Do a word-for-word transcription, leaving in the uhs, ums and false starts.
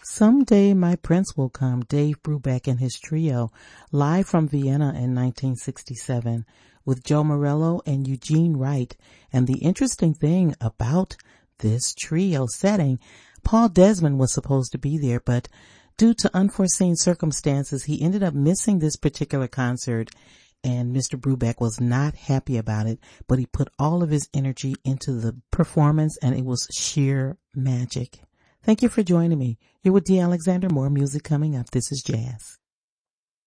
Someday My Prince Will Come, Dave Brubeck and his trio, live from Vienna in nineteen sixty-seven, with Joe Morello and Eugene Wright. And the interesting thing about this trio setting, Paul Desmond was supposed to be there, but due to unforeseen circumstances, he ended up missing this particular concert, and Mister Brubeck was not happy about it, but he put all of his energy into the performance, and it was sheer magic. Thank you for joining me. You're with D. Alexander. More music coming up. This is Jazz.